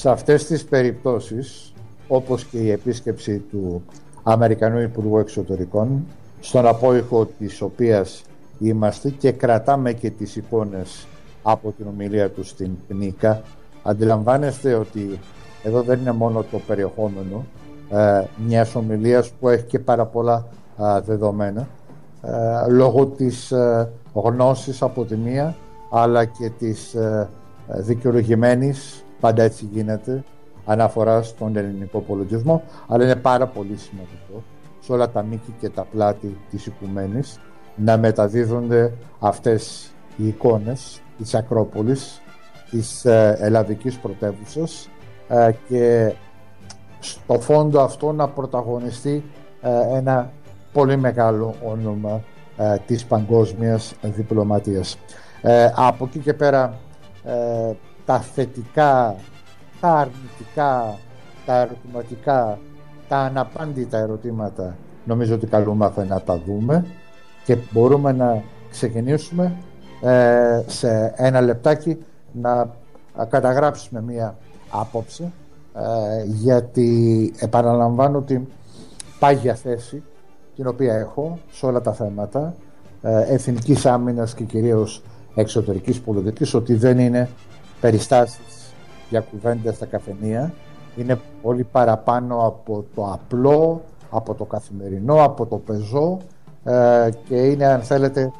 σε αυτές τις περιπτώσεις, όπως και η επίσκεψη του Αμερικανού Υπουργού Εξωτερικών, στον απόϊχο της οποίας είμαστε και κρατάμε και τις εικόνες από την ομιλία του στην ΠΝΙΚΑ, αντιλαμβάνεστε ότι εδώ δεν είναι μόνο το περιεχόμενο μιας ομιλίας που έχει και πάρα πολλά δεδομένα, λόγω της γνώσης από τη μία, αλλά και της δικαιολογημένης, πάντα έτσι γίνεται, αναφορά στον ελληνικό πολιτισμό, αλλά είναι πάρα πολύ σημαντικό σε όλα τα μήκη και τα πλάτη της οικουμένης να μεταδίδονται αυτές οι εικόνες της Ακρόπολης, της ελλαδικής πρωτεύουσας, και στο φόντο αυτό να πρωταγωνιστεί ένα πολύ μεγάλο όνομα της παγκόσμιας διπλωματίας. Από εκεί και πέρα τα θετικά, τα αρνητικά, τα ερωτηματικά, τα αναπάντητα ερωτήματα νομίζω ότι καλούμαστε να τα δούμε και μπορούμε να ξεκινήσουμε σε ένα λεπτάκι να καταγράψουμε μία άποψη, γιατί επαναλαμβάνω ότι πάγια θέση την οποία έχω σε όλα τα θέματα εθνικής άμυνας και κυρίως εξωτερικής πολιτικής, ότι δεν είναι περιστάσεις για κουβέντες στα καφενεία, είναι πολύ παραπάνω από το απλό, από το καθημερινό, από το πεζό, και είναι, αν θέλετε,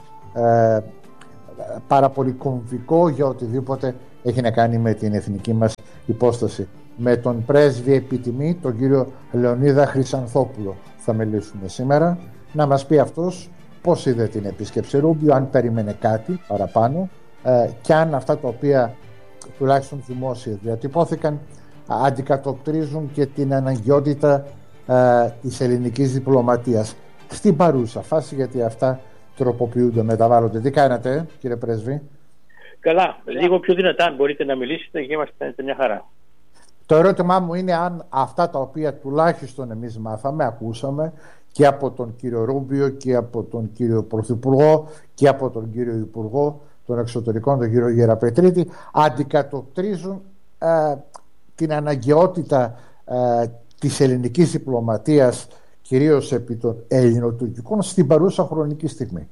πάρα πολύ κομβικό για οτιδήποτε έχει να κάνει με την εθνική μας υπόσταση. Με τον πρέσβη επιτιμή, τον κύριο Λεωνίδα Χρυσανθόπουλο, θα μιλήσουμε σήμερα, να μας πει αυτός πώς είδε την επίσκεψη Ρούμπιο, αν περίμενε κάτι παραπάνω, και αν αυτά τα οποία τουλάχιστον δημόσια διατυπώθηκαν αντικατοπτρίζουν και την αναγκαιότητα της ελληνικής διπλωματίας στην παρούσα φάση, γιατί αυτά τροποποιούνται, μεταβάλλονται. Τι κάνετε, κύριε πρέσβη? Καλά, λίγο πιο δυνατά αν μπορείτε να μιλήσετε και είμαστε μια χαρά. Το ερώτημά μου είναι αν αυτά τα οποία τουλάχιστον εμείς μάθαμε, ακούσαμε και από τον κύριο Ρούμπιο και από τον κύριο Πρωθυπουργό και από τον κύριο Υπουργό των Εξωτερικών, τον κύριο Γεραπετρίτη, αντικατοπτρίζουν την αναγκαιότητα της ελληνικής διπλωματίας, κυρίως επί των ελληνοτουρκικών, στην παρούσα χρονική στιγμή.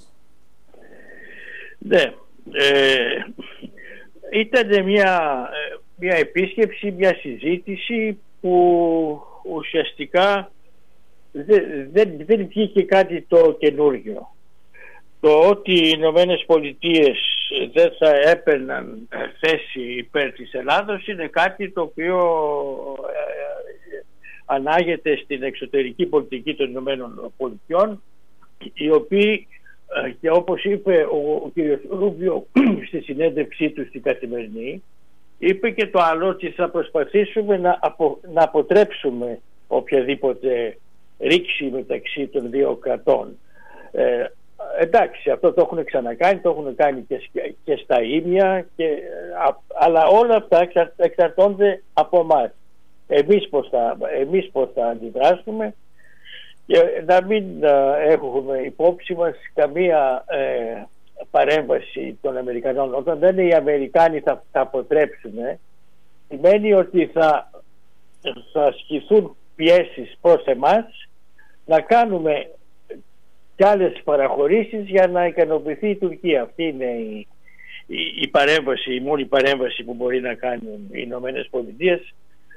Ναι, ήταν μια επίσκεψη, μια συζήτηση που ουσιαστικά δεν βγήκε κάτι το καινούργιο. Το ότι οι Ηνωμένες Πολιτείες δεν θα έπαιρναν θέση υπέρ της Ελλάδος είναι κάτι το οποίο ανάγεται στην εξωτερική πολιτική των Ηνωμένων Πολιτειών, οι οποίοι, και όπως είπε ο κ. Ρούμπιο στη συνέντευξή του στην Καθημερινή, είπε και το άλλο, ότι θα προσπαθήσουμε να αποτρέψουμε οποιαδήποτε ρήξη μεταξύ των δύο κρατών. Εντάξει, αυτό το έχουν ξανακάνει, το έχουν κάνει και στα Ήμια, αλλά όλα αυτά εξαρτώνται από εμάς. Εμείς πώς θα αντιδράσουμε, και να μην έχουμε υπόψη μας καμία παρέμβαση των Αμερικανών. Όταν δεν είναι οι Αμερικάνοι θα αποτρέψουν, σημαίνει ότι θα ασκηθούν πιέσεις προς εμάς να κάνουμε και άλλες παραχωρήσεις για να ικανοποιηθεί η Τουρκία. Αυτή είναι η παρέμβαση, η μόνη παρέμβαση που μπορεί να κάνουν οι Ηνωμένες Πολιτείες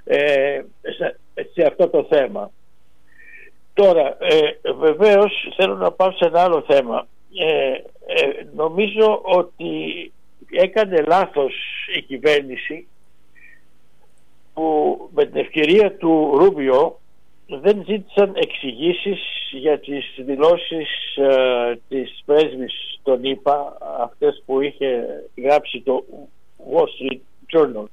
σε αυτό το θέμα. Τώρα, βεβαίως θέλω να πάω σε ένα άλλο θέμα. Νομίζω ότι έκανε λάθος η κυβέρνηση που με την ευκαιρία του Ρούμπιο δεν ζήτησαν εξηγήσεις για τις δηλώσεις της πρέσβης των ΗΠΑ, αυτές που είχε γράψει το Wall Street Journal.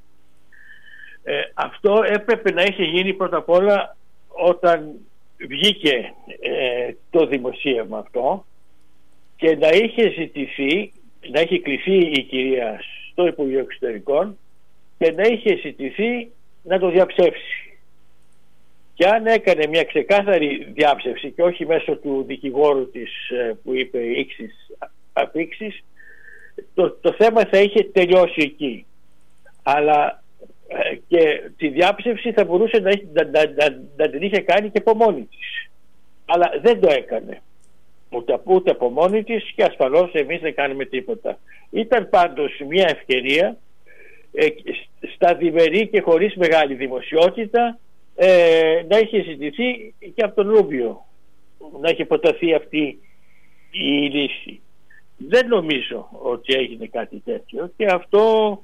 Αυτό έπρεπε να είχε γίνει πρώτα απ' όλα όταν βγήκε το δημοσίευμα αυτό, και να είχε ζητηθεί, να είχε κληθεί η κυρία στο Υπουργείο Εξωτερικών και να είχε ζητηθεί να το διαψεύσει. Και αν έκανε μια ξεκάθαρη διάψευση και όχι μέσω του δικηγόρου της που είπε ήξεις απήξεις, το θέμα θα είχε τελειώσει εκεί. Αλλά και τη διάψευση θα μπορούσε να την είχε κάνει και από μόνη της, αλλά δεν το έκανε ούτε από μόνη της, και ασφαλώς εμείς δεν κάνουμε τίποτα. Ήταν πάντως μια ευκαιρία στα διμερεί και χωρίς μεγάλη δημοσιότητα να είχε ζητηθεί και από τον Ρούμπιο να έχει προταθεί αυτή η λύση. Δεν νομίζω ότι έγινε κάτι τέτοιο, και αυτό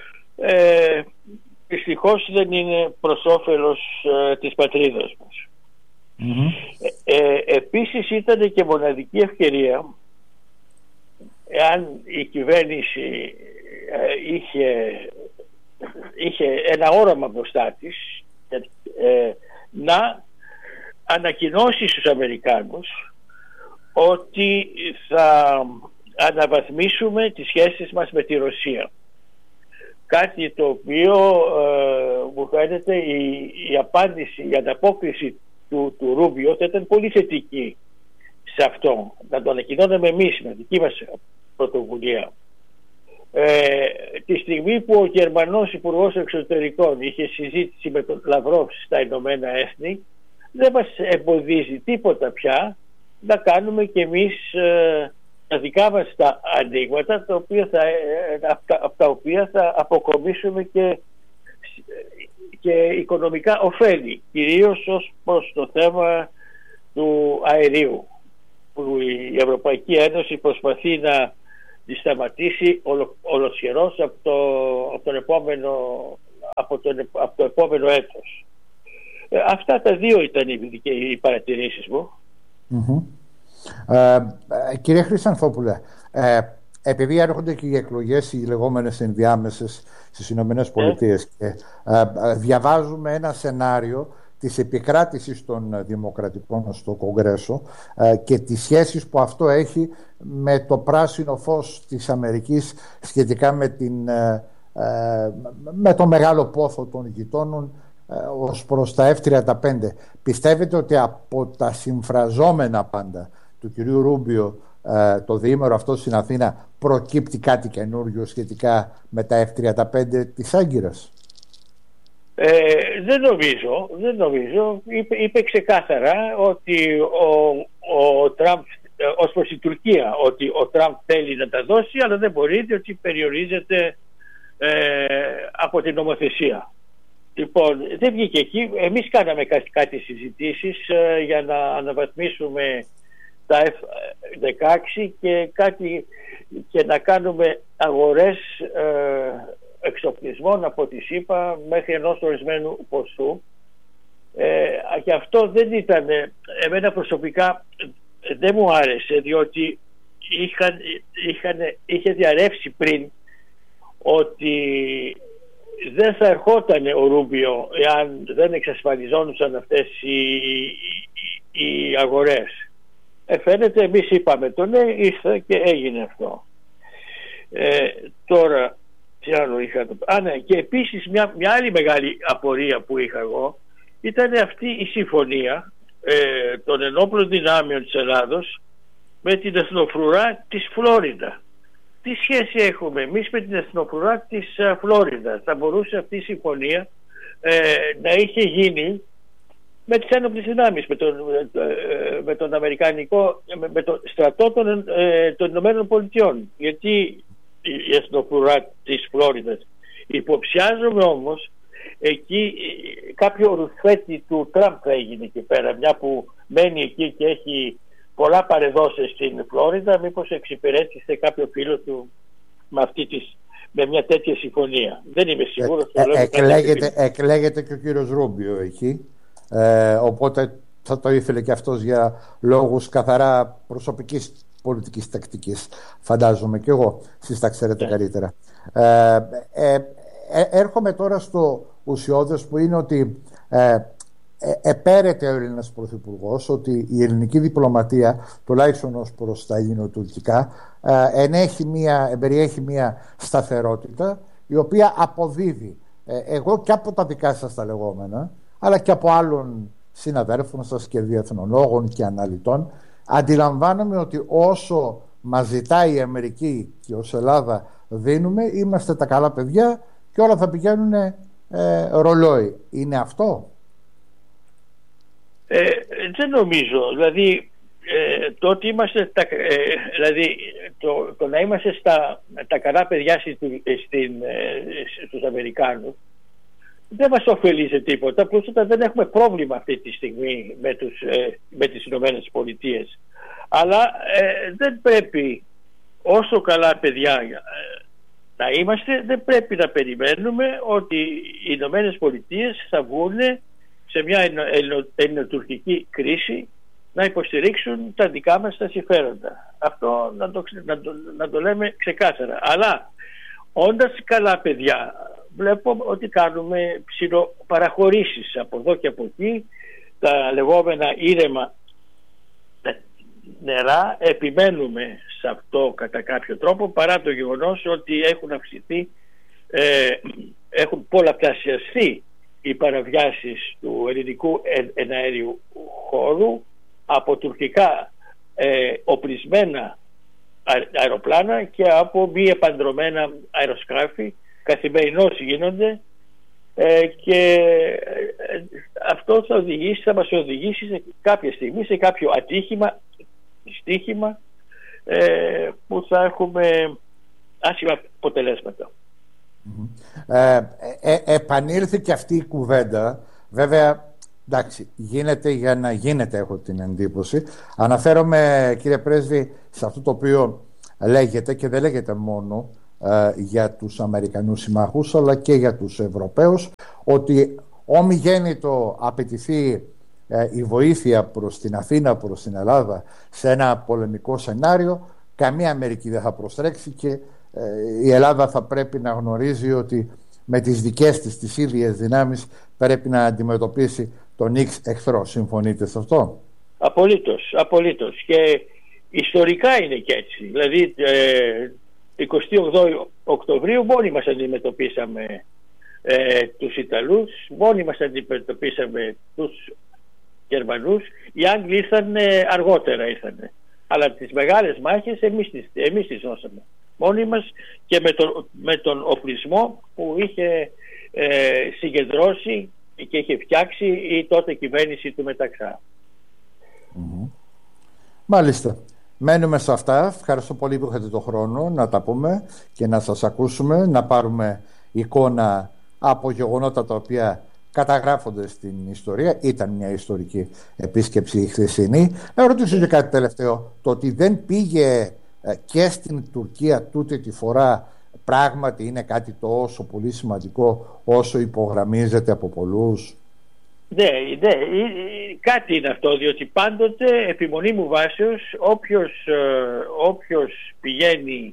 δυστυχώς δεν είναι προς όφελος της πατρίδας μας. Επίσης ήταν και μοναδική ευκαιρία, εάν η κυβέρνηση είχε ένα όραμα μπροστά της, να ανακοινώσει στους Αμερικάνους ότι θα αναβαθμίσουμε τις σχέσεις μας με τη Ρωσία. Κάτι το οποίο μου φαίνεται η απάντηση, η ανταπόκριση του Ρούμπιο θα ήταν πολύ θετική σε αυτό. Να το ανακοινώναμε εμείς με δική μας πρωτοβουλία. Τη στιγμή που ο Γερμανός Υπουργός Εξωτερικών είχε συζήτηση με τον Λαυρόφ στα Ηνωμένα Έθνη, δεν μας εμποδίζει τίποτα πια να κάνουμε και εμείς τα δικά μας τα ανοίγματα, από τα οποία θα αποκομίσουμε και οικονομικά ωφέλη, κυρίως ως προς το θέμα του αερίου, που η Ευρωπαϊκή Ένωση προσπαθεί να τη σταματήσει ολοσχερός από το επόμενο έτος. Αυτά τα δύο ήταν οι παρατηρήσεις μου. Κύριε Χρυσανθόπουλε, επειδή έρχονται και οι εκλογές, οι λεγόμενες ενδιάμεσες στις Ηνωμένες Πολιτείες, και διαβάζουμε ένα σενάριο της επικράτησης των Δημοκρατικών στο Κογκρέσο και τις σχέσεις που αυτό έχει με το πράσινο φως της Αμερικής σχετικά με το μεγάλο πόθο των γειτόνων ως προς τα F-35. Πιστεύετε ότι από τα συμφραζόμενα πάντα του κυρίου Ρούμπιο το διήμερο αυτό στην Αθήνα προκύπτει κάτι καινούργιο σχετικά με τα F-35 της Άγκυρας? Δεν νομίζω. Είπε ξεκάθαρα ότι ο Τραμπ, ως προς η Τουρκία, ότι ο Τραμπ θέλει να τα δώσει, αλλά δεν μπορεί, διότι περιορίζεται από την νομοθεσία. Λοιπόν, δεν βγήκε εκεί. Εμείς κάναμε κάτι συζητήσεις για να αναβαθμίσουμε τα F-16 και να κάνουμε αγορές εξοπλισμών από τη ΣΥΠΑ μέχρι ενός ορισμένου ποσού. Και αυτό δεν ήταν, εμένα προσωπικά δεν μου άρεσε, διότι είχε διαρρεύσει πριν ότι δεν θα ερχόταν ο Ρούμπιο εάν δεν εξασφαλιζόντουσαν αυτές οι αγορές. Φαίνεται, εμείς είπαμε το ναι, ήρθε και έγινε αυτό. Τώρα τι άλλο είχα? Ναι, και επίσης μια άλλη μεγάλη απορία που είχα εγώ ήταν αυτή η συμφωνία των ενόπλων δυνάμεων της Ελλάδος με την εθνοφρουρά της Φλόριντα. Τι σχέση έχουμε εμείς με την εθνοφρουρά της Φλόριντα? Θα μπορούσε αυτή η συμφωνία να είχε γίνει με τις ένοπλες δυνάμεις, με τον Αμερικανικό, με το στρατό των Ηνωμένων Πολιτειών. Γιατί η εθνοφρουρά της Φλόρινδας? Υποψιάζομαι όμως εκεί κάποιο ρουσφέτη του Τραμπ θα έγινε εκεί πέρα, μια που μένει εκεί και έχει πολλά παρεδώσεις στην Φλόρινδα, μήπως εξυπηρέτησε κάποιο φίλο του με μια τέτοια συμφωνία. Δεν είμαι σίγουρος. Εκλέγεται και ο κύριος Ρούμπιο εκεί, οπότε θα το ήθελε και αυτός για λόγους καθαρά προσωπικής πολιτικής τακτικής, φαντάζομαι, και εγώ, εσείς τα ξέρετε καλύτερα. Έρχομαι τώρα στο ουσιώδες, που είναι ότι επέρεται ο Έλληνας Πρωθυπουργός ότι η ελληνική διπλωματία, τουλάχιστον ως προς τα ελληνοτουρκικά, περιέχει μια σταθερότητα η οποία αποδίδει, εγώ και από τα δικά σας τα λεγόμενα, αλλά και από άλλων συναδέλφων σας και διεθνολόγων και αναλυτών, αντιλαμβάνομαι ότι όσο μας ζητάει η Αμερική και ως Ελλάδα δίνουμε, είμαστε τα καλά παιδιά και όλα θα πηγαίνουν ρολόι. Είναι αυτό? Δεν νομίζω. Δηλαδή, το ότι είμαστε δηλαδή το να είμαστε τα καλά παιδιά στους Αμερικάνους δεν μας ωφελεί σε τίποτα, απλώς όταν δεν έχουμε πρόβλημα αυτή τη στιγμή με τις Ηνωμένες Πολιτείες. Αλλά δεν πρέπει, όσο καλά παιδιά να είμαστε, δεν πρέπει να περιμένουμε ότι οι Ηνωμένες Πολιτείες θα βγουν σε μια ελληνοτουρκική κρίση να υποστηρίξουν τα δικά μας τα συμφέροντα. Αυτό να το λέμε ξεκάθαρα. Αλλά όντας καλά παιδιά, βλέπω ότι κάνουμε ψιλοπαραχωρήσεις από εδώ και από εκεί, τα λεγόμενα ήρεμα νερά, επιμένουμε σε αυτό κατά κάποιο τρόπο, παρά το γεγονός ότι έχουν αυξηθεί, έχουν πολλαπλασιαστεί οι παραβιάσεις του ελληνικού εναέριου χώρου από τουρκικά οπλισμένα αεροπλάνα και από μη επανδρωμένα αεροσκάφη. Καθημερινώς γίνονται και αυτό θα μας οδηγήσει σε κάποια στιγμή σε κάποιο στοίχημα που θα έχουμε άσχημα αποτελέσματα. Επανήλθε και αυτή η κουβέντα, βέβαια. Εντάξει, γίνεται για να γίνεται, έχω την εντύπωση. Αναφέρομαι, κύριε Πρέσβη, σε αυτό το οποίο λέγεται, και δεν λέγεται μόνο για τους Αμερικανούς συμμάχους, αλλά και για τους Ευρωπαίους, ότι ομιγέννητο απαιτηθεί η βοήθεια προς την Αθήνα, προς την Ελλάδα, σε ένα πολεμικό σενάριο, καμία Αμερική δεν θα προστρέξει και η Ελλάδα θα πρέπει να γνωρίζει ότι με τις δικές της τις ίδιες δυνάμεις πρέπει να αντιμετωπίσει τον εχθρό. Συμφωνείτε σε αυτό? Απολύτως. Και ιστορικά είναι και έτσι. Δηλαδή 28 Οκτωβρίου μόνοι μας αντιμετωπίσαμε τους Ιταλούς, μόνοι μας αντιμετωπίσαμε τους Γερμανούς. Οι Άγγλοι ήρθαν αργότερα, αλλά τις μεγάλες μάχες εμείς τις δώσαμε μόνοι μας και με τον οπλισμό που είχε συγκεντρώσει και είχε φτιάξει η τότε κυβέρνηση του Μεταξά. Μάλιστα. Μένουμε σε αυτά. Ευχαριστώ πολύ που είχατε το χρόνο να τα πούμε και να σας ακούσουμε, να πάρουμε εικόνα από γεγονότα τα οποία καταγράφονται στην ιστορία. Ήταν μια ιστορική επίσκεψη η χθεσινή. Να ρωτήσω και κάτι τελευταίο. Το ότι δεν πήγε και στην Τουρκία τούτη τη φορά πράγματι είναι κάτι τόσο πολύ σημαντικό όσο υπογραμμίζεται από πολλούς? Ναι, κάτι είναι αυτό, διότι πάντοτε επιμονή μου βάσεως όποιος πηγαίνει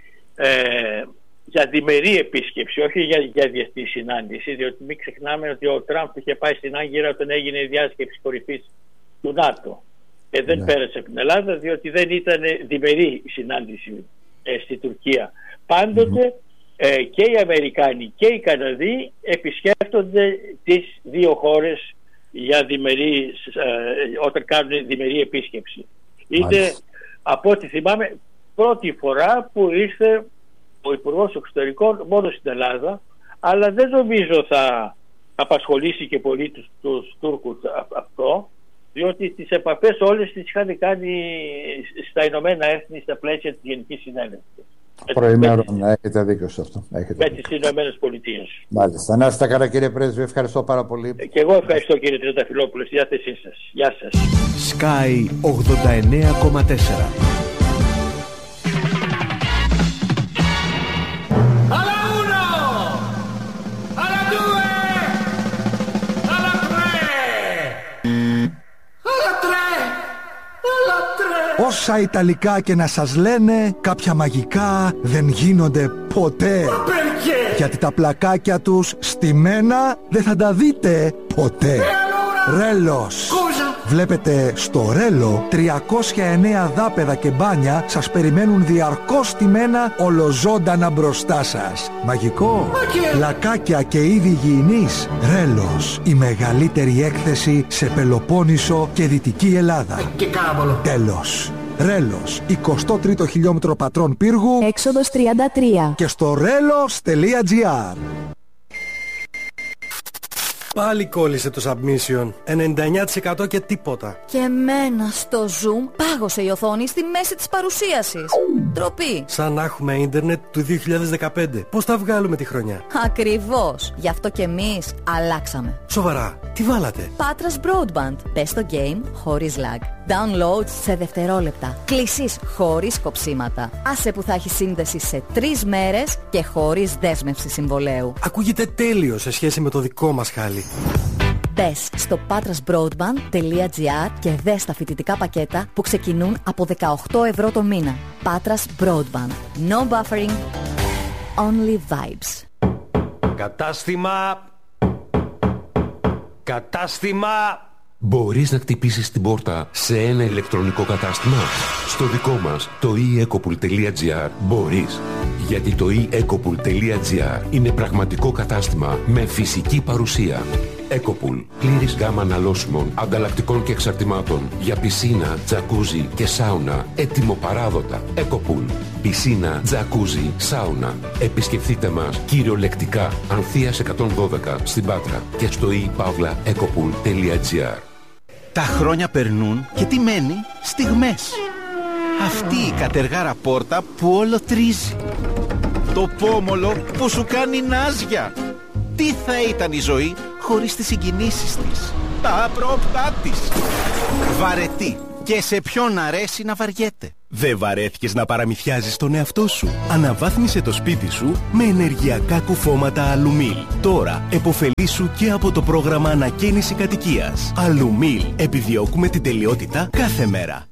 για διμερή επίσκεψη, όχι για διεθνή συνάντηση, διότι μην ξεχνάμε ότι ο Τραμπ είχε πάει στην Άγκυρα όταν έγινε η διάσκεψη κορυφής του ΝΑΤΟ και δεν πέρασε από την Ελλάδα, διότι δεν ήταν διμερή συνάντηση στην Τουρκία. Πάντοτε και οι Αμερικάνοι και οι Καναδοί επισκέφτονται τις δύο χώρες για όταν κάνουν διμερή επίσκεψη. Είναι, από ό,τι θυμάμαι, πρώτη φορά που ήρθε ο Υπουργός Εξωτερικών μόνο στην Ελλάδα, αλλά δεν νομίζω θα απασχολήσει και πολύ τους Τούρκους αυτό, διότι τις επαφές όλες τις είχαν κάνει στα Ηνωμένα Έθνη στα πλαίσια της Γενικής Συνέλευσης. Προημέρων, έχετε δίκιο σε αυτό. Με τις Ηνωμένες Πολιτείες. Μάλιστα. Να είστε καλά, κύριε Πρέσβη, ευχαριστώ πάρα πολύ. Και εγώ ευχαριστώ, κύριε Τριανταφυλόπουλε, στη διάθεσή σας. Γεια σας. Sky 89,4. Όσα Ιταλικά και να σας λένε, κάποια μαγικά δεν γίνονται ποτέ. Γιατί τα πλακάκια τους στημένα δεν θα τα δείτε ποτέ. Ρέλος. Βλέπετε, στο Ρέλο 309 δάπεδα και μπάνια σας περιμένουν διαρκώς στημένα ολοζώντανα μπροστά σας. Μαγικό. Πλακάκια και είδη υγιεινής. Ρέλος. Η μεγαλύτερη έκθεση σε Πελοπόννησο και Δυτική Ελλάδα. Τέλος. Ρέλος, 23ο χιλιόμετρο Πατρών Πύργου, έξοδος 33. Και στο relos.gr. Πάλι κόλλησε το submission. 99% και τίποτα. Και εμένα στο Zoom πάγωσε η οθόνη στη μέση της παρουσίασης. Ντροπή. Σαν να έχουμε ίντερνετ του 2015. Πώς θα βγάλουμε τη χρονιά? Ακριβώς. Γι' αυτό και εμείς αλλάξαμε. Σοβαρά, τι βάλατε? Patras Broadband. Πες το game χωρίς lag. Download σε δευτερόλεπτα. Κλήσεις χωρίς κοψίματα. Άσε που θα έχει σύνδεση σε 3 μέρες και χωρίς δέσμευση συμβολέου. Ακούγεται τέλειο σε σχέση με το δικό μας χάλι. Μπες στο patrasbroadband.gr και δες τα φοιτητικά πακέτα που ξεκινούν από 18 ευρώ το μήνα. Patras Broadband. No buffering. Only vibes. Κατάστημα. Μπορείς να χτυπήσεις την πόρτα σε ένα ηλεκτρονικό κατάστημα? Στο δικό μας, το eEcopool.gr, μπορείς. Γιατί το eEcopool.gr είναι πραγματικό κατάστημα με φυσική παρουσία. Ecopool. Πλήρης γάμα αναλώσιμων, ανταλλακτικών και εξαρτημάτων για πισίνα, τζακούζι και σάουνα. Έτοιμο παράδοτα. Ecopool. Πισίνα, τζακούζι, σάουνα. Επισκεφτείτε μας κυριολεκτικά Ανθείας 112 στην Πάτρα και στο ePavlaEcopool.gr. Τα χρόνια περνούν και τι μένει? Στιγμές. Αυτή η κατεργάρα πόρτα που όλο τρίζει. Το πόμολο που σου κάνει νάζια. Τι θα ήταν η ζωή χωρίς τις συγκινήσεις της, τα απρόπτά της? Βαρετή. Και σε ποιον αρέσει να βαριέται? Δεν βαρέθηκες να παραμυθιάζεις τον εαυτό σου? Αναβάθμισε το σπίτι σου με ενεργειακά κουφώματα Αλουμίλ. Τώρα επωφελήσου και από το πρόγραμμα ανακαίνιση κατοικίας. Αλουμίλ. Επιδιώκουμε την τελειότητα κάθε μέρα.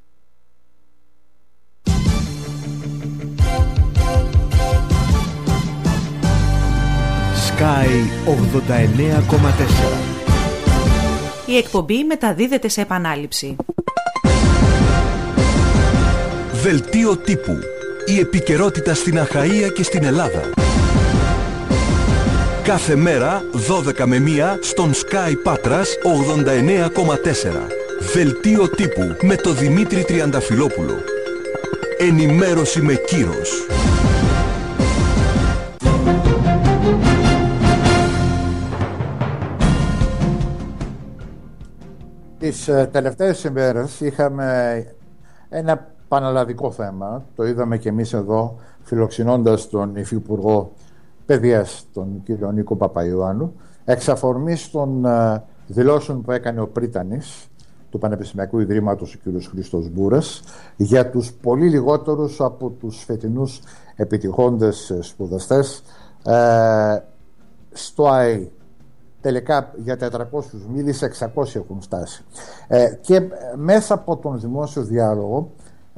Sky 89,4. Η εκπομπή μεταδίδεται σε επανάληψη. Δελτίο τύπου. Η επικαιρότητα στην Αχαΐα και στην Ελλάδα. Κάθε μέρα 12 με 1 στον Sky Πάτρας 89,4. Δελτίο τύπου με το Δημήτρη Τριανταφυλόπουλο. Ενημέρωση με κύρος. Τις τελευταίες ημέρες είχαμε ένα πανελλαδικό θέμα. Το είδαμε και εμείς εδώ φιλοξενώντας τον Υφυπουργό Παιδείας, τον κύριο Νίκο Παπαϊωάννου, εξ αφορμής των δηλώσεων που έκανε ο πρίτανης του Πανεπιστημιακού Ιδρύματος, ο κύριος Χρήστος Μπούρας, για τους πολύ λιγότερους από τους φετινούς επιτυχώντες σπουδαστές στο ΑΕΗ. Τελικά για 400 μίλησε, 600 έχουν φτάσει. Και μέσα από τον δημόσιο διάλογο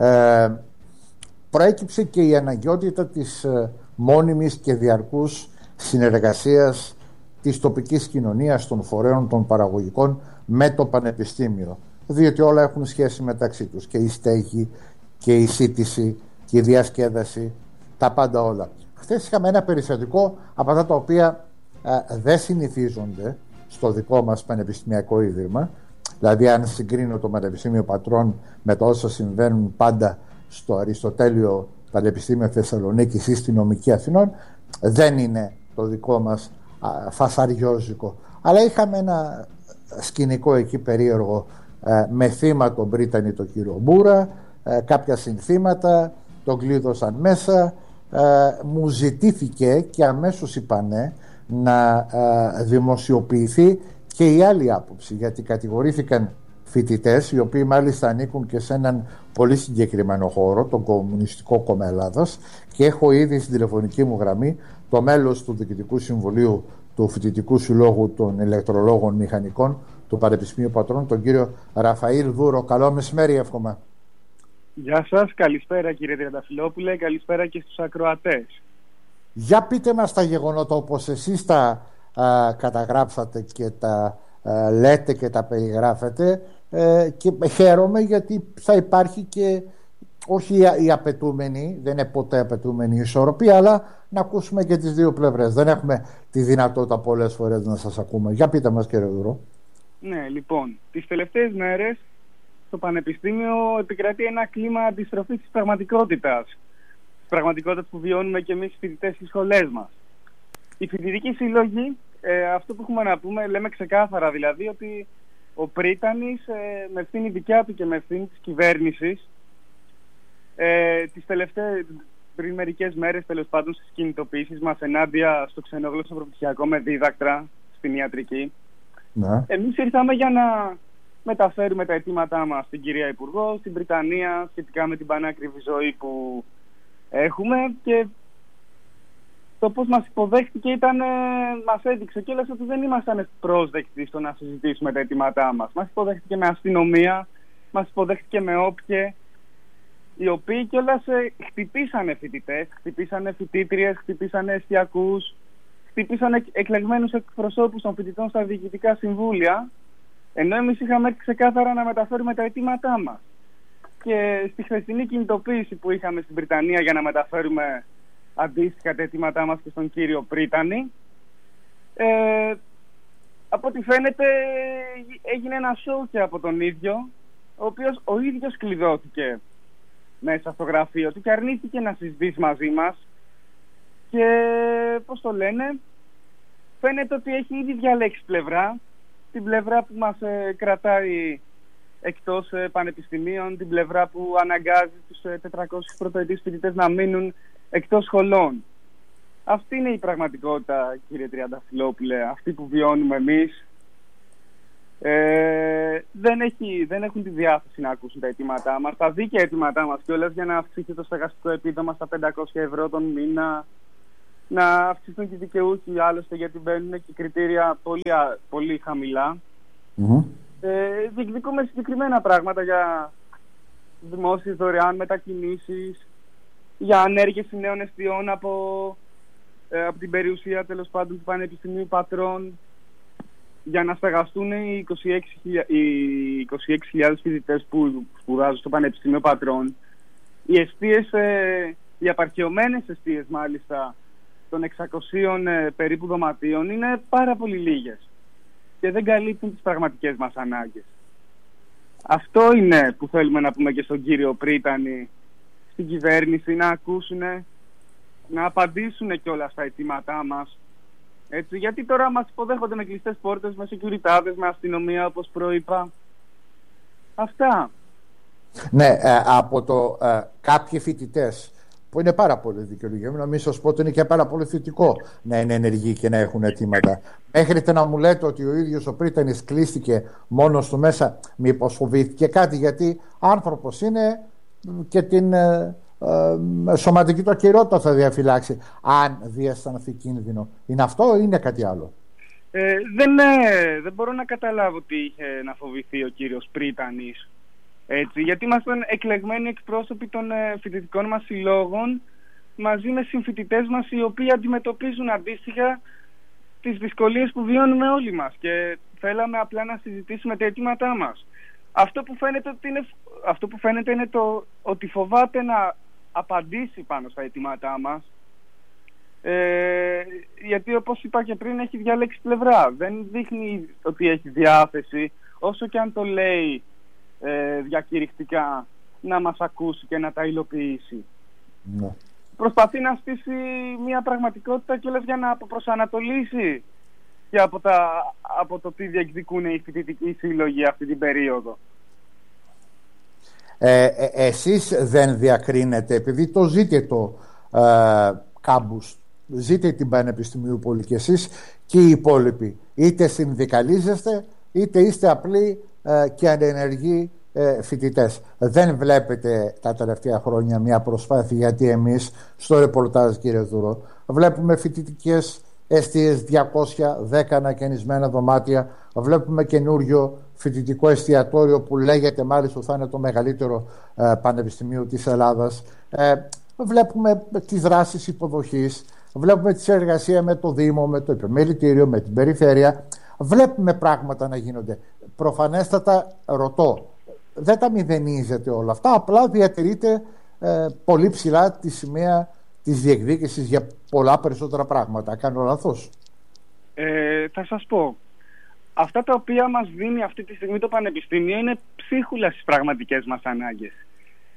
προέκυψε και η αναγκαιότητα της μόνιμης και διαρκούς συνεργασίας της τοπικής κοινωνίας, των φορέων των παραγωγικών με το πανεπιστήμιο, διότι όλα έχουν σχέση μεταξύ τους, και η στέγη και η σύντηση και η διασκέδαση, τα πάντα όλα. Χθες είχαμε ένα περιστατικό από αυτά τα οποία δεν συνηθίζονται στο δικό μας πανεπιστημιακό ίδρυμα. Δηλαδή, αν συγκρίνω το Πανεπιστήμιο Πατρών με τα όσα συμβαίνουν πάντα στο Αριστοτέλειο Πανεπιστήμιο Θεσσαλονίκης ή στη Νομική Αθηνών, δεν είναι το δικό μας φασαριόζικο. Αλλά είχαμε ένα σκηνικό εκεί περίεργο, με θύμα τον Πρίτανη τον κύριο Μπούρα, κάποια συνθήματα, τον κλείδωσαν μέσα, μου ζητήθηκε και αμέσως είπα ναι, να δημοσιοποιηθεί και η άλλη άποψη, γιατί κατηγορήθηκαν φοιτητές, οι οποίοι μάλιστα ανήκουν και σε έναν πολύ συγκεκριμένο χώρο, τον Κομμουνιστικό Κόμμα Ελλάδας, και έχω ήδη στην τηλεφωνική μου γραμμή το μέλος του Διοικητικού Συμβουλίου του Φοιτητικού Συλλόγου των Ηλεκτρολόγων Μηχανικών του Πανεπιστημίου Πατρών, τον κύριο Ραφαήλ Δούρο. Καλό μεσημέρι, εύχομαι. Γεια σας, καλησπέρα κύριε Τριανταφυλόπουλε, καλησπέρα και στους ακροατές. Για πείτε μας τα γεγονότα όπως εσείς τα καταγράψατε και τα λέτε και τα περιγράφετε, και χαίρομαι γιατί θα υπάρχει και όχι η απαιτούμενη, δεν είναι ποτέ απαιτούμενη ισορροπία, αλλά να ακούσουμε και τις δύο πλευρές. Δεν έχουμε τη δυνατότητα πολλές φορές να σας ακούμε. Για πείτε μας κύριε Δούρο. Ναι, λοιπόν, τις τελευταίες μέρες στο Πανεπιστήμιο επικρατεί ένα κλίμα αντιστροφής της πραγματικότητας. Της πραγματικότητας που βιώνουμε και εμείς οι φοιτητές στις σχολές μας. Οι φοιτητικοί σύλλογοι αυτό που έχουμε να πούμε, λέμε ξεκάθαρα δηλαδή ότι ο Πρίτανης με ευθύνη δικιά του και με ευθύνη της κυβέρνησης τις τελευταίες, πριν μερικές μέρες τέλος πάντων, στις κινητοποιήσεις μας ενάντια στο ξενόγλωσσο προπτυχιακό με δίδακτρα στην ιατρική, εμείς ήρθαμε για να μεταφέρουμε τα αιτήματά μας στην κυρία Υπουργό, στην Βρυτανία, σχετικά με την πανάκριβη ζωή που έχουμε, και το πώς μας υποδέχτηκε μας έδειξε κιόλας ότι δεν ήμασταν πρόσδεκτοι στο να συζητήσουμε τα αιτήματά μας. Μας υποδέχτηκε με αστυνομία, μας υποδέχτηκε με όπκε, οι οποίοι κιόλας χτυπήσανε φοιτητές, χτυπήσανε φοιτήτριες, χτυπήσανε εστιακούς, χτυπήσανε εκλεγμένους εκπροσώπους των φοιτητών στα διοικητικά συμβούλια, ενώ εμείς είχαμε έρθει ξεκάθαρα να μεταφέρουμε τα αιτήματά μας. Και στη χθεσινή κινητοποίηση που είχαμε στην Βρυτανία για να μεταφέρουμε αντίστοιχα τα αιτήματά μας και στον κύριο Πρίτανη, από ό,τι φαίνεται έγινε ένα σοου και από τον ίδιο, ο οποίος ο ίδιος κλειδώθηκε μέσα στο γραφείο του και αρνήθηκε να συζητήσει μαζί μας, και πώς το λένε, φαίνεται ότι έχει ήδη διαλέξει πλευρά, την πλευρά που μας κρατάει εκτός πανεπιστημίων, την πλευρά που αναγκάζει τους 400 πρωτοετής φοιτητές να μείνουν εκτός σχολών. Αυτή είναι η πραγματικότητα, κύριε Τριανταφυλόπουλε, αυτή που βιώνουμε εμείς. Δεν έχουν τη διάθεση να ακούσουν τα αιτήματά μας, τα δίκαια αιτήματά μας κιόλας, για να αυξηθεί το στεγαστικό επίδομα στα 500 ευρώ τον μήνα, να αυξηθούν και οι δικαιούχοι, άλλωστε, γιατί μπαίνουν και κριτήρια πολύ χαμηλά. Διεκδικούμε συγκεκριμένα πράγματα για δημόσιες δωρεάν μετακινήσεις, για ανέργειες νέων εστιών από την περιουσία τέλος πάντων του Πανεπιστημίου Πατρών, για να στεγαστούν οι 26.000 φοιτητές που σπουδάζουν στο Πανεπιστημίο Πατρών. Οι εστίες, οι απαρχαιωμένες εστίες μάλιστα των 600 περίπου δωματίων είναι πάρα πολύ λίγες και δεν καλύπτουν τις πραγματικές μας ανάγκες. Αυτό είναι που θέλουμε να πούμε και στον κύριο Πρίτανη, στην κυβέρνηση, να ακούσουν, να απαντήσουν κιόλας στα αιτήματά μας. Έτσι, γιατί τώρα μας υποδέχονται με κλειστές πόρτες, με σεκιουριτάδες, με αστυνομία, όπως προείπα. Αυτά. Ναι, από κάποιοι φοιτητές που είναι πάρα πολύ δικαιολογημένοι, να μην σας πω ότι είναι και πάρα πολύ θετικό να είναι ενεργοί και να έχουν αιτήματα. Μέχρι να μου λέτε ότι ο ίδιος ο Πρίτανης κλείστηκε μόνος του μέσα, μήπως φοβήθηκε κάτι, γιατί άνθρωπος είναι και την σωματική του ακυρότητα θα διαφυλάξει αν διαισθανθεί κίνδυνο. Είναι αυτό ή είναι κάτι άλλο? Δεν μπορώ να καταλάβω τι είχε να φοβηθεί ο κύριος Πρίτανης. Έτσι, γιατί ήμασταν εκλεγμένοι εκπρόσωποι των φοιτητικών μας συλλόγων μαζί με συμφοιτητές μας, οι οποίοι αντιμετωπίζουν αντίστοιχα τις δυσκολίες που βιώνουμε όλοι μας, και θέλαμε απλά να συζητήσουμε τα αιτήματά μας. Αυτό που φαίνεται είναι ότι φοβάται να απαντήσει πάνω στα αιτήματά μας, γιατί όπως είπα και πριν έχει διαλέξει πλευρά. Δεν δείχνει ότι έχει διάθεση, όσο και αν το λέει διακηρυκτικά, να μας ακούσει και να τα υλοποιήσει. Ναι. Προσπαθεί να στήσει μια πραγματικότητα κιόλας για να αποπροσανατολίσει και από το τι διεκδικούν οι φοιτητικοί σύλλογοι αυτή την περίοδο. Εσείς δεν διακρίνετε, επειδή το ζείτε το κάμπους, ζείτε την Πανεπιστημίου κι εσείς και οι υπόλοιποι, είτε συνδικαλίζεστε είτε είστε απλοί και ανενεργοί φοιτητές. Δεν βλέπετε τα τελευταία χρόνια μια προσπάθεια, γιατί εμείς στο ρεπορτάζ, κύριε Δούρο, βλέπουμε φοιτητικές εστίες 210 ανακαινισμένα δωμάτια, βλέπουμε καινούριο φοιτητικό εστιατόριο που λέγεται μάλιστα ότι θα είναι το μεγαλύτερο πανεπιστημίο της Ελλάδας, βλέπουμε τις δράσεις υποδοχής, βλέπουμε τη συνεργασία με το Δήμο, με το Επιμελητήριο, με την Περιφέρεια. Βλέπουμε πράγματα να γίνονται. Προφανέστατα ρωτώ, δεν τα μηδενίζετε όλα αυτά, απλά διατηρείτε πολύ ψηλά τη σημαία της διεκδίκησης για πολλά περισσότερα πράγματα. Κάνω λάθος? Θα σας πω, αυτά τα οποία μας δίνει αυτή τη στιγμή το Πανεπιστήμιο είναι ψίχουλα στις πραγματικές μας ανάγκες.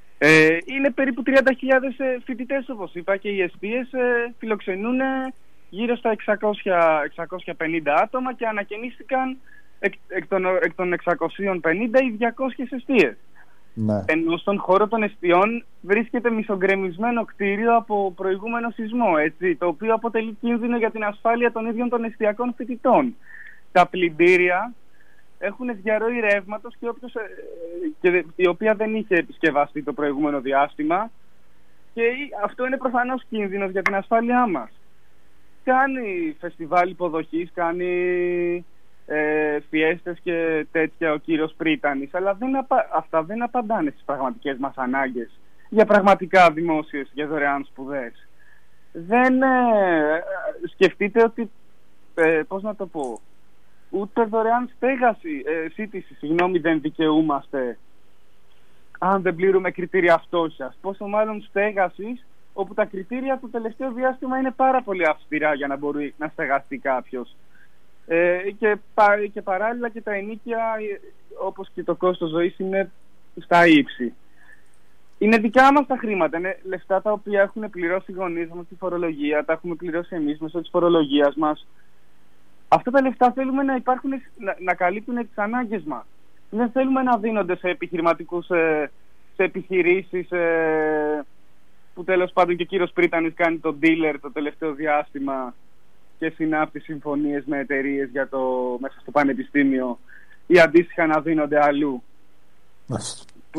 Είναι περίπου 30.000 φοιτητές, όπως είπα, και οι εστίες φιλοξενούν γύρω στα 650 άτομα και ανακαινίστηκαν εκ των 650 οι 200 εστίες. Ναι. Ενώ στον χώρο των εστιών βρίσκεται μισογκρεμισμένο κτίριο από προηγούμενο σεισμό, έτσι, το οποίο αποτελεί κίνδυνο για την ασφάλεια των ίδιων των εστιακών φοιτητών. Τα πλυντήρια έχουν διαρροή ρεύματος και η οποία δεν είχε επισκευαστεί το προηγούμενο διάστημα, και αυτό είναι προφανώς κίνδυνος για την ασφάλειά μας. Κάνει φεστιβάλ υποδοχής, κάνει φιέστες και τέτοια ο κύριος Πρίτανης, αλλά αυτά δεν απαντάνε στις πραγματικές μας ανάγκες για πραγματικά δημόσιες και δωρεάν σπουδές. Δεν σκεφτείτε ότι πώς να το πω, ούτε δωρεάν σύντηση δεν δικαιούμαστε αν δεν πληρούμε κριτήρια φτώχειας, πόσο μάλλον στέγασης, όπου τα κριτήρια το τελευταίο διάστημα είναι πάρα πολύ αυστηρά για να μπορεί να στεγαστεί κάποιος. Και παράλληλα και τα ενοίκια, όπως και το κόστος ζωής, είναι στα ύψη. Είναι δικά μας τα χρήματα, είναι λεφτά τα οποία έχουν πληρώσει οι γονείς μας τη φορολογία, τα έχουμε πληρώσει εμείς μέσω της φορολογίας μας. Αυτά τα λεφτά θέλουμε να υπάρχουν, να καλύπτουν τις ανάγκες μας. Δεν θέλουμε να δίνονται σε επιχειρηματικούς, σε επιχειρήσεις, που τέλος πάντων και ο κύριος Πρίτανης κάνει τον dealer το τελευταίο διάστημα και συνάπτει συμφωνίες με εταιρείες μέσα στο πανεπιστήμιο, ή αντίστοιχα να δίνονται αλλού που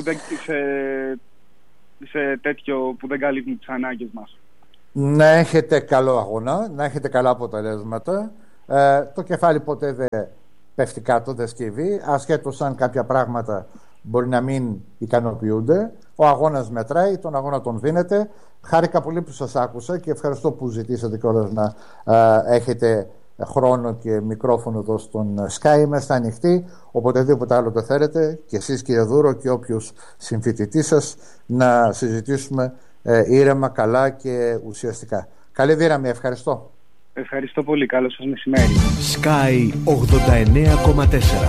σε τέτοιο που δεν καλύπτουν τις ανάγκες μας. Να έχετε καλό αγώνα, να έχετε καλά αποτελέσματα. Το κεφάλι ποτέ δεν πέφτει κάτω, δεν σκύβει, ασχέτως αν κάποια πράγματα μπορεί να μην ικανοποιούνται. Ο αγώνας μετράει, τον αγώνα τον δίνετε. Χάρηκα πολύ που σας άκουσα και ευχαριστώ που ζητήσατε κιόλας να έχετε χρόνο και μικρόφωνο εδώ στον Sky. Είμαστε ανοιχτοί, οποτεδήποτε άλλο το θέλετε, και εσείς κύριε Δούρο και όποιος συμφοιτητής σας, να συζητήσουμε ήρεμα, καλά και ουσιαστικά. Καλή δύναμη, ευχαριστώ. Ευχαριστώ πολύ, καλό σας μεσημέρι. Sky 89,4.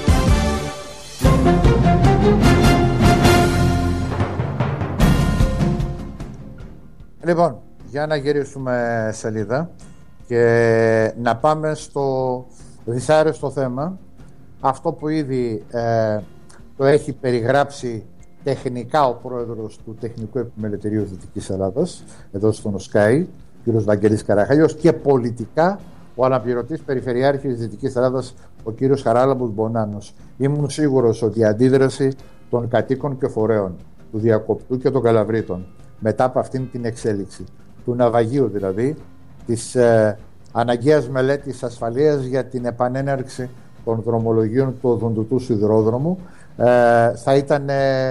Λοιπόν, για να γυρίσουμε σελίδα και να πάμε στο δυσάρεστο θέμα, αυτό που ήδη το έχει περιγράψει τεχνικά ο πρόεδρος του Τεχνικού Επιμελητηρίου Δυτικής Ελλάδας, εδώ στον Sky, κ. Βαγγέλης Καραχαλιός, και πολιτικά ο αναπληρωτής Περιφερειάρχης Δυτικής Ελλάδας, ο κ. Χαράλαμπος Μπονάνος. Ήμουν σίγουρος ότι η αντίδραση των κατοίκων και φορέων, του Διακοπτού και των Καλαβρίτων, μετά από αυτήν την εξέλιξη, του ναυαγίου δηλαδή, της αναγκαίας μελέτης ασφαλείας για την επανέναρξη των δρομολογίων του οδοντοτού σιδηρόδρομου, θα ήταν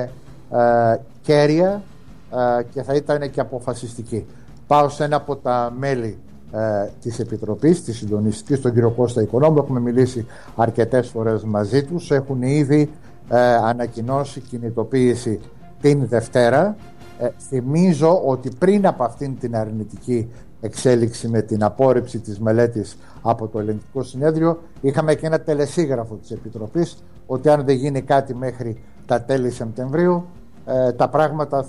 κέρια και θα ήταν και αποφασιστική. Πάω σε ένα από τα μέλη της Επιτροπής, της Συντονιστικής, τον κύριο Κώστα Οικονόμου. Έχουμε μιλήσει αρκετές φορές μαζί τους. Έχουν ήδη ανακοινώσει κινητοποίηση την Δευτέρα. Θυμίζω ότι πριν από αυτήν την αρνητική εξέλιξη με την απόρριψη της μελέτης από το Ελεγκτικό Συνέδριο, είχαμε και ένα τελεσίγραφο της Επιτροπής ότι αν δεν γίνει κάτι μέχρι τα τέλη Σεπτεμβρίου, τα πράγματα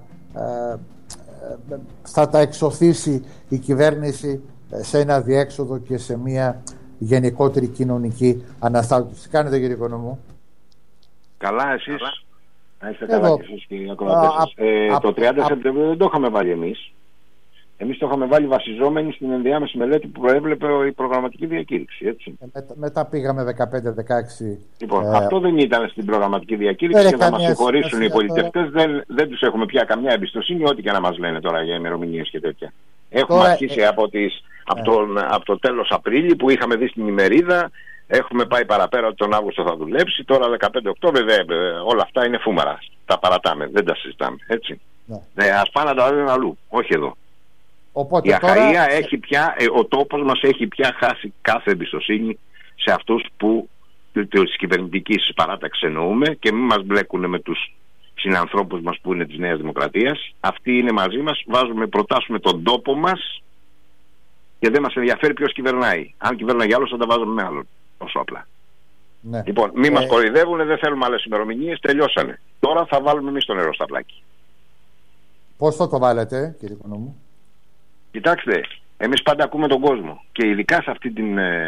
θα τα εξωθήσει η κυβέρνηση σε ένα διέξοδο και σε μια γενικότερη κοινωνική αναστάτωση. Κάνετε, κύριε Οικονομού? Καλά, εσείς? Να είστε καλά και εσείς, κύριε ακροατές. Το 30 Σεπτεμβρίου δεν το είχαμε βάλει εμείς. Εμείς το είχαμε βάλει βασιζόμενοι στην ενδιάμεση μελέτη που προέβλεπε η προγραμματική διακήρυξη, έτσι. Μετά πήγαμε 15-16. Λοιπόν, αυτό δεν ήταν στην προγραμματική διακήρυξη και θα μας συγχωρήσουν οι πολιτευτές. Δεν τους έχουμε πια καμιά εμπιστοσύνη, ό,τι και να μας λένε τώρα για ημερομηνίες και τέτοια. Έχουμε αρχίσει από το τέλος Απρίλη που είχαμε δει στην ημερίδα. Έχουμε πάει παραπέρα ότι τον Αύγουστο θα δουλέψει. Τώρα 15 Οκτώβριο όλα αυτά είναι φούμαρα. Τα παρατάμε, δεν τα συζητάμε, έτσι. Ας πάνε να τα δουν αλλού, όχι εδώ. Οπότε η Αχαΐα έχει πια, ο τόπος μας έχει πια χάσει κάθε εμπιστοσύνη σε αυτούς που της κυβερνητικής παράταξης εννοούμε, και μην μας μπλέκουν με τους συνανθρώπους μας που είναι της Νέας Δημοκρατίας. Αυτοί είναι μαζί μας, προτάσουμε τον τόπο μας και δεν μας ενδιαφέρει ποιος κυβερνάει. Αν κυβερνάει άλλος θα τα βάζουμε με άλλον, όσο απλά. Ναι. Λοιπόν, μην μας κοροϊδεύουν, δεν θέλουμε άλλες ημερομηνίες, τελειώσανε. Τώρα θα βάλουμε εμείς το νερό στα πλάκη. Πώς θα το βάλετε, κύριε Οικονόμου? Κοιτάξτε, Εμείς πάντα ακούμε τον κόσμο και ειδικά σε αυτή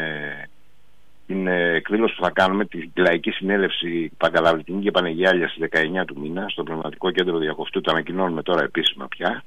την εκδήλωση που θα κάνουμε, τη λαϊκή συνέλευση Παγκαλαβλητική και Πανεγιάλια στις 19 του μήνα στο Πνευματικό Κέντρο Διακοφτού, το ανακοινώνουμε τώρα επίσημα πια.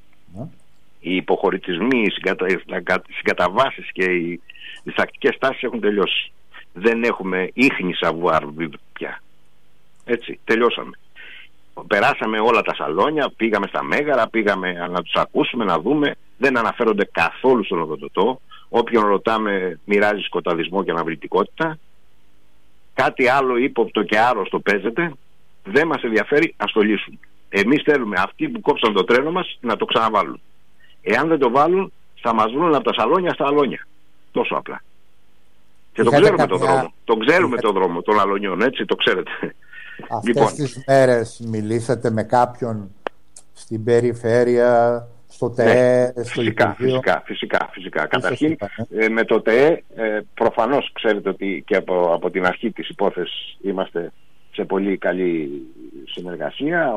Οι υποχωρητισμοί, οι συγκαταβάσεις και οι διστακτικές τάσεις έχουν τελειώσει. Δεν έχουμε ίχνη savoir vivre πια. Έτσι, τελειώσαμε. Περάσαμε όλα τα σαλόνια, πήγαμε στα μέγαρα, πήγαμε να τους ακούσουμε, να δούμε. Δεν αναφέρονται καθόλου στον οδοντοτό. Όποιον ρωτάμε μοιράζει σκοταδισμό και αναβλητικότητα. Κάτι άλλο ύποπτο και άρρωστο παίζεται. Δεν μας ενδιαφέρει, ας το λύσουν. Εμείς θέλουμε αυτοί που κόψαν το τρένο μας να το ξαναβάλουν. Εάν δεν το βάλουν, θα μας βρουν από τα σαλόνια στα αλόνια. Τόσο απλά. Και τον ξέρουμε τον δρόμο. Τον ξέρουμε τον δρόμο των αλονιών, έτσι, το ξέρετε. Αυτές τις μέρες μιλήσατε με κάποιον στην περιφέρεια, στο ΤΕΕ, στο Υπουργείο? Φυσικά. Καταρχήν, με το ΤΕΕ, προφανώς ξέρετε ότι και από την αρχή της υπόθεσης είμαστε σε πολύ καλή συνεργασία.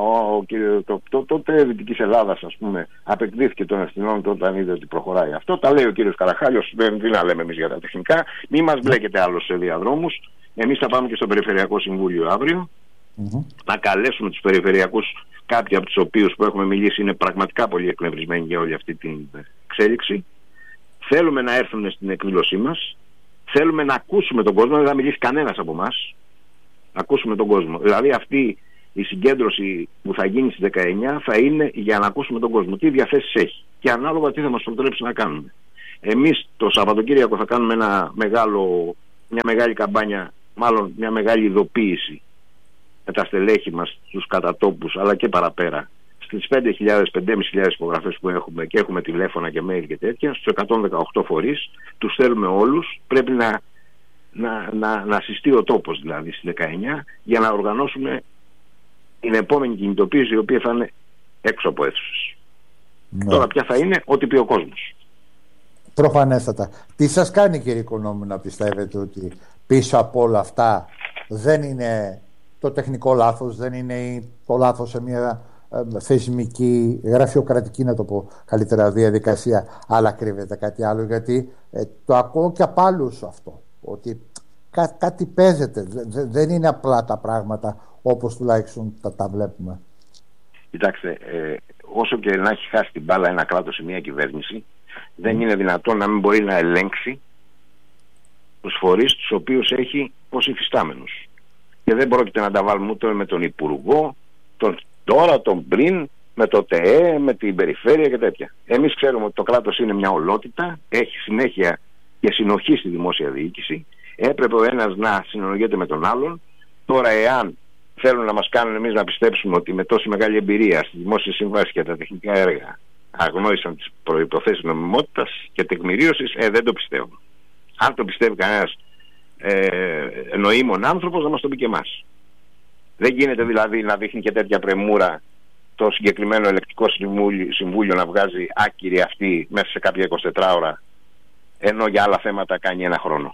Το ΤΕΕ Δυτικής Ελλάδας, ας πούμε, απεκδίθηκε των ευθυνών του όταν είδε ότι προχωράει αυτό. Τα λέει ο κύριος Καραχάλιος, δεν να λέμε εμείς για τα τεχνικά. Μην μας μπλέκετε άλλος σε διαδρόμους. Εμείς θα πάμε και στο Περιφερειακό Συμβούλιο αύριο. Να καλέσουμε τους περιφερειακούς, κάποιοι από τους οποίους που έχουμε μιλήσει είναι πραγματικά πολύ εκνευρισμένοι για όλη αυτή την εξέλιξη. Θέλουμε να έρθουν στην εκδήλωσή μας. Θέλουμε να ακούσουμε τον κόσμο, δεν θα μιλήσει κανένας από εμάς. Να ακούσουμε τον κόσμο. Δηλαδή αυτή η συγκέντρωση που θα γίνει στις 19 θα είναι για να ακούσουμε τον κόσμο. Τι διαθέσεις έχει και ανάλογα τι θα μας προτρέψει να κάνουμε. Εμείς το Σαββατοκύριακο θα κάνουμε μια μεγάλη καμπάνια, μάλλον μια μεγάλη ειδοποίηση με τα στελέχη μας στους κατατόπους αλλά και παραπέρα στις 5.000-5.500 υπογραφές που έχουμε και έχουμε τηλέφωνα και mail και τέτοια, στους 118 φορείς. Τους θέλουμε όλους. Πρέπει να συστεί ο τόπος δηλαδή στις 19 για να οργανώσουμε την επόμενη κινητοποίηση, η οποία θα είναι έξω από αίθουσες. Τώρα πια θα είναι ό,τι πει ο κόσμος. Προφανέστατα. Τι σας κάνει, κύριε Οικονόμου, να πιστεύετε ότι πίσω από όλα αυτά δεν είναι το τεχνικό λάθος, δεν είναι το λάθος σε μια θεσμική, γραφειοκρατική, να το πω καλύτερα, διαδικασία, αλλά κρύβεται κάτι άλλο? Γιατί το ακούω και από άλλους αυτό, ότι κάτι παίζεται, δεν είναι απλά τα πράγματα όπως τουλάχιστον τα βλέπουμε. Κοιτάξτε, όσο και να έχει χάσει την μπάλα ένα κράτος ή μια κυβέρνηση, δεν είναι δυνατόν να μην μπορεί να ελέγξει τους φορείς τους οποίους έχει ως υφιστάμενους. Και δεν πρόκειται να τα βάλουμε ούτε με τον Υπουργό, τον πριν, με το ΤΕΕ, με την περιφέρεια και τέτοια. Εμείς ξέρουμε ότι το κράτος είναι μια ολότητα, έχει συνέχεια και συνοχή στη δημόσια διοίκηση. Έπρεπε ο ένας να συνολογείται με τον άλλον. Τώρα, εάν θέλουν να μας κάνουν εμείς να πιστέψουμε ότι με τόση μεγάλη εμπειρία στη δημόσια συμβάση και τα τεχνικά έργα αγνόησαν τις προϋποθέσεις νομιμότητας και τεκμηρίωσης, δεν το πιστεύω. Αν το πιστεύει κανένας νοήμων άνθρωπος, να μας το πει και εμάς. Δεν γίνεται δηλαδή να δείχνει και τέτοια πρεμούρα το συγκεκριμένο ελεκτικό συμβούλιο να βγάζει άκυρη αυτή μέσα σε κάποια 24 ώρα, ενώ για άλλα θέματα κάνει ένα χρόνο.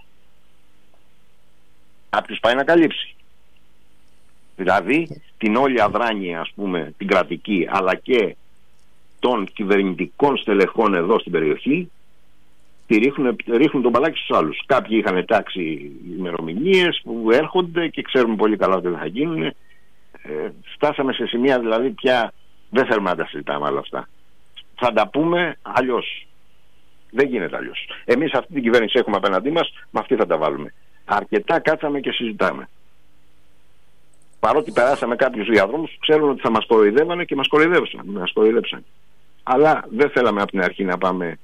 Κάποιος πάει να καλύψει. Δηλαδή την όλη αδράνεια, ας πούμε, την κρατική, αλλά και των κυβερνητικών στελεχών εδώ στην περιοχή, ρίχνουν τον μπαλάκι στους άλλους. Κάποιοι είχαν τάξει ημερομηνίες που έρχονται και ξέρουμε πολύ καλά ότι δεν θα γίνουν. Φτάσαμε σε σημεία δηλαδή πια δεν θέλουμε να τα συζητάμε όλα αυτά. Θα τα πούμε αλλιώς. Δεν γίνεται αλλιώς. Εμείς αυτή την κυβέρνηση έχουμε απέναντί μας, με αυτή θα τα βάλουμε. Αρκετά κάτσαμε και συζητάμε. Παρότι περάσαμε κάποιους διαδρόμους, ξέρουν ότι θα μας κοροϊδεύανε και μας κοροϊδεύσαν. Αλλά δεν θέλαμε από την αρχή να πάμε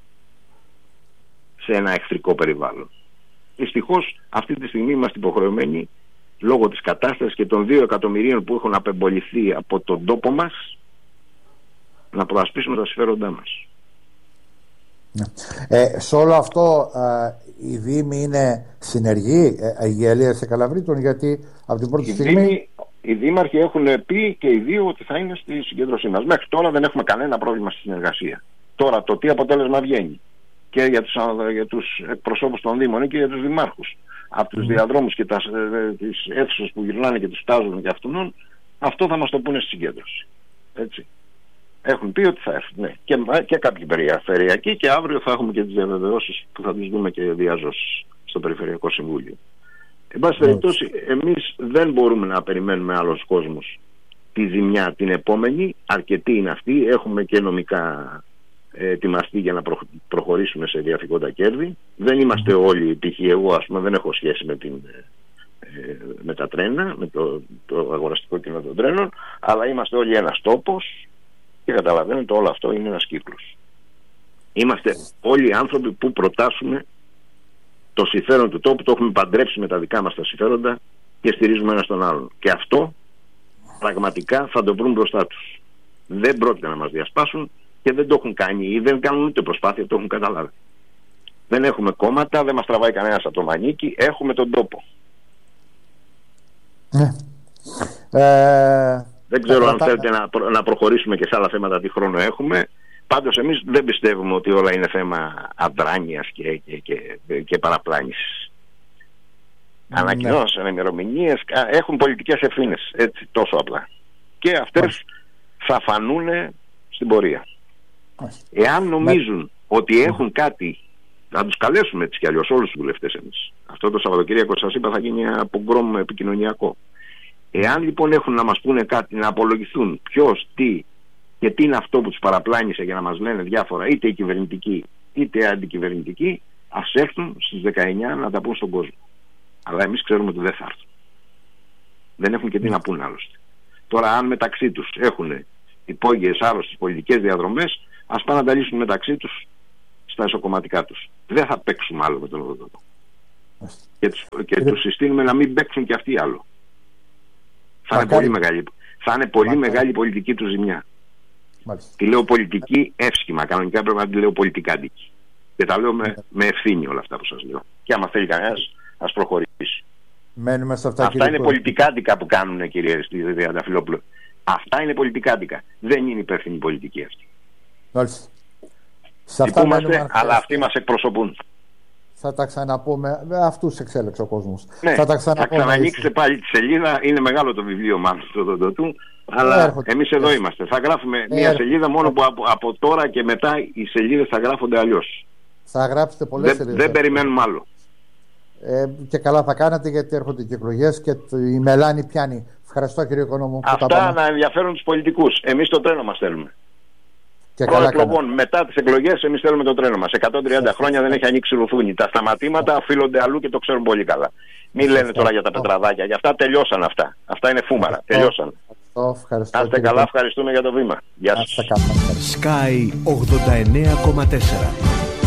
σε ένα εχθρικό περιβάλλον. Δυστυχώς αυτή τη στιγμή είμαστε υποχρεωμένοι, λόγω της κατάστασης και των 2 εκατομμυρίων που έχουν απεμποληθεί από τον τόπο μας, να προασπίσουμε τα συμφέροντά μας. Σε όλο αυτό οι Δήμοι είναι συνεργοί, η Ελία σε Καλαβρίτων, γιατί από την πρώτη στιγμή οι δήμαρχοι έχουν πει και οι δύο ότι θα είναι στη συγκέντρωσή μας. Μέχρι τώρα δεν έχουμε κανένα πρόβλημα στη συνεργασία. Τώρα το τι αποτέλεσμα βγαίνει και για τους εκπροσώπους των Δήμων και για τους δημάρχους από τους διαδρόμους και τις αίθουσες που γυρνάνε και τους τάζουν και αυτόν, αυτό θα μας το πούνε στη συγκέντρωση. Έτσι. Έχουν πει ότι θα έρθουν. Ναι. Και κάποιοι περιφερειακοί, και αύριο θα έχουμε και τις διαβεβαιώσεις που θα τις δούμε και διαζώσεις στο Περιφερειακό Συμβούλιο. Εν πάση περιπτώσει, εμείς δεν μπορούμε να περιμένουμε άλλος κόσμος τη ζημιά την επόμενη. Αρκετοί είναι αυτοί. Έχουμε και νομικά ετοιμαστεί για να προχωρήσουμε σε διαφυγόντα κέρδη. Δεν είμαστε όλοι, π.χ. εγώ ας πούμε δεν έχω σχέση με τα τρένα, με το αγοραστικό κοινό των τρένων, αλλά είμαστε όλοι ένας τόπος και καταλαβαίνετε όλο αυτό είναι ένας κύκλος. Είμαστε όλοι άνθρωποι που προτάσουμε το συμφέρον του τόπου, το έχουμε παντρέψει με τα δικά μας τα συμφέροντα και στηρίζουμε ένας τον άλλον. Και αυτό πραγματικά θα το βρουν μπροστά τους. Δεν πρόκειται να μας διασπάσουν και δεν το έχουν κάνει ή δεν κάνουν ούτε προσπάθεια, το έχουν καταλάβει. Δεν έχουμε κόμματα, δεν μας τραβάει κανένας από το μανίκι, έχουμε τον τόπο. Δεν ξέρω αν θέλετε να προχωρήσουμε και σε άλλα θέματα, τι χρόνο έχουμε. Πάντως εμείς δεν πιστεύουμε ότι όλα είναι θέμα αδράνειας και παραπλάνησης. Ανακοινώσεις, ημερομηνίες έχουν πολιτικές ευθύνες, έτσι, τόσο απλά. Και αυτές θα φανούν στην πορεία. Εάν νομίζουν ότι έχουν κάτι, θα τους καλέσουμε έτσι κι αλλιώς όλους τους βουλευτές εμείς. Αυτό το Σαββατοκύριακο σας είπα θα γίνει ένα πογκρόμ επικοινωνιακό. Εάν λοιπόν έχουν να μας πούνε κάτι, να απολογηθούν ποιος, τι και τι είναι αυτό που τους παραπλάνησε για να μας λένε διάφορα, είτε οι κυβερνητικοί είτε αντικυβερνητικοί, ας έρθουν στις 19 να τα πούν στον κόσμο. Αλλά εμείς ξέρουμε ότι δεν θα έρθουν. Δεν έχουν και τι να πούν άλλωστε. Τώρα αν μεταξύ τους έχουν υπόγειες άρρωστες πολιτικές διαδρομές, ας πάνε να τα λύσουν μεταξύ τους στα εσωκομματικά τους. Δεν θα παίξουμε άλλο με τον οδοντό. Και τους συστήνουμε να μην παίξουν και αυτοί άλλο. Θα είναι πολύ μεγάλη πολιτική του ζημιά. Τη λέω πολιτική εύσχημα. Κανονικά πρέπει να τη λέω πολιτικάντικη. Και τα λέω με ευθύνη όλα αυτά που σας λέω. Και άμα θέλει κανένας, ας προχωρήσει. Μένουμε σε αυτά είναι πολιτικάντικα που κάνουν, κύριε Τριανταφυλόπουλο. Αυτά είναι πολιτικάντικα. Δεν είναι υπεύθυνη πολιτική αυτή. Λυπούμαστε, αλλά αυτοί μας εκπροσωπούν. Θα τα ξαναπούμε. Αυτούς εξέλεξε ο κόσμος. Ναι, θα ξανανοίξετε πάλι τη σελίδα. Είναι μεγάλο το βιβλίο μάλλον του. Αλλά εμείς εδώ είμαστε. Θα γράφουμε μια σελίδα μόνο που από τώρα και μετά οι σελίδες θα γράφονται αλλιώς. Θα γράψετε πολλές σελίδες. Δεν περιμένουμε άλλο. Και καλά θα κάνετε γιατί έρχονται και εκλογές και η μελάνη πιάνει. Ευχαριστώ κύριε Οικονόμου. Αυτά να ενδιαφέρουν τους πολιτικούς. Εμείς το τρένο μας θέλουμε. Εκλογών, μετά τις εκλογές εμείς θέλουμε το τρένο μας. 130 χρόνια δεν έχει ανοίξει ρουθούνι. Τα σταματήματα οφείλονται αλλού και το ξέρουν πολύ καλά. Μην λένε τώρα για τα πετραδάκια. Για αυτά τελειώσαν αυτά. Αυτά είναι φούμαρα. Τελειώσαν. Να είστε καλά, ευχαριστούμε για το βήμα. Γεια σας. Sky 89,4